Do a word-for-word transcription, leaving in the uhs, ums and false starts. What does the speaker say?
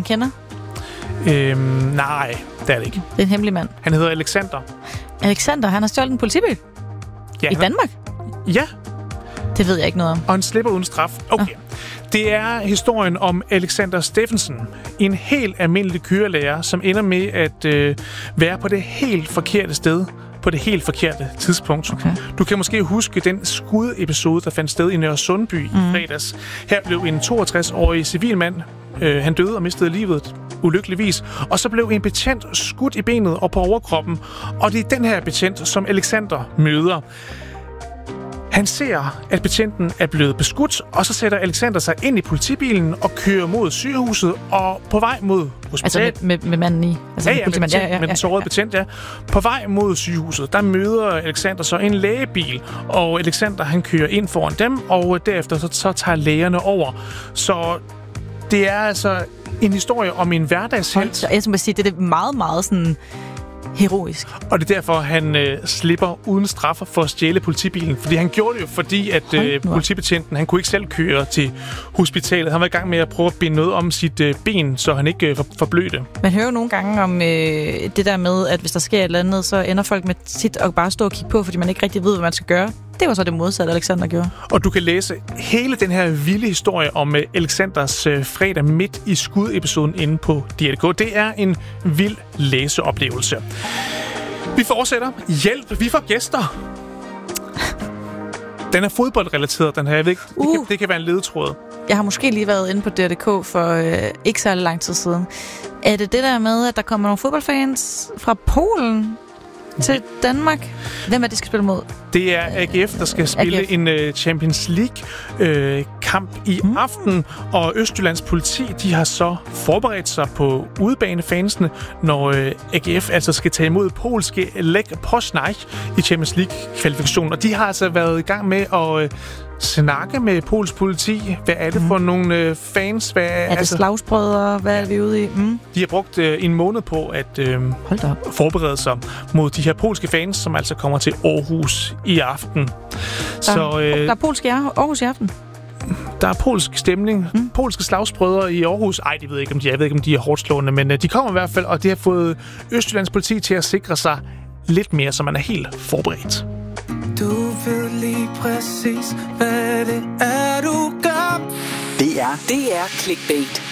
kender? Øhm, nej, det er det ikke. Det er en hemmelig mand. Han hedder Alexander. Alexander, han har stjålet en politibil? Ja, I Danmark? Ja. Det ved jeg ikke noget om. Og han slipper uden straf. Okay. Oh. Det er historien om Alexander Steffensen, en helt almindelig kørelærer, som ender med at øh, være på det helt forkerte sted på det helt forkerte tidspunkt. Okay. Du kan måske huske den skudepisode, der fandt sted i Nørresundby i mm. fredags. Her blev en toogtres-årig civilmand, øh, han døde og mistede livet ulykkeligvis, og så blev en betjent skudt i benet og på overkroppen, og det er den her betjent, som Alexander møder. Han ser, at betjenten er blevet beskudt, og så sætter Alexander sig ind i politibilen og kører mod sygehuset, og på vej mod hospitalet... Altså med, med, med manden i? Altså ja, ja, med, betjent, ja, ja, ja, med den sårede ja. betjent, ja. På vej mod sygehuset, der møder Alexander så en lægebil, og Alexander, han kører ind foran dem, og derefter så, så tager lægerne over. Så det er altså en historie om en hverdagshelt. Jeg skal bare sige, det er meget, meget sådan... heroisk. Og det er derfor, han øh, slipper uden straffer for at stjæle politibilen. Fordi han gjorde det jo, fordi at øh, politibetjenten, han kunne ikke selv køre til hospitalet. Han var i gang med at prøve at binde noget om sit øh, ben, så han ikke øh, forblødte. Man hører jo nogle gange om øh, det der med, at hvis der sker et eller andet, så ender folk med tit at bare stå og kigge på, fordi man ikke rigtig ved, hvad man skal gøre. Det var så det modsatte, Alexander gjorde. Og du kan læse hele den her vilde historie om uh, Alexanders uh, fredag midt i skudepisoden inde på D R K. Det er en vild læseoplevelse. Vi fortsætter. Hjælp, vi får gæster. Den er fodboldrelateret, den her. Jeg ved ikke, uh. det, kan, det kan være en ledetråd. Jeg har måske lige været inde på D R K for øh, ikke særlig lang tid siden. Er det det der med, at der kommer nogle fodboldfans fra Polen til Danmark? Hvem er det, de skal spille mod? Det er A G F, der skal spille A G F. en uh, Champions League-kamp uh, i mm. aften, og Østjyllands politi, de har så forberedt sig på udebanefansene, når uh, A G F altså skal tage imod polske Lech Poznań i Champions League-kvalifikationen. Og de har altså været i gang med at uh, snakke med polsk politi. Hvad er det for mm. nogle øh, fans? Hvad, er det altså, slagsbrødre? Hvad er vi ude i? Mm. De har brugt øh, en måned på at øh, forberede sig mod de her polske fans, som altså kommer til Aarhus i aften. Der, Så, øh, der er polsk i Aarhus i aften? Der er polsk stemning. Mm. Polske slagsbrødre i Aarhus. Ej, det ved jeg ikke, om de er. Jeg ved ikke, om de er hårdt slående, men øh, de kommer i hvert fald, og det har fået Østjyllands politi til at sikre sig lidt mere, så man er helt forberedt. Du ved lige præcis, hvad det er, du gør. Det er, det er Clickbait.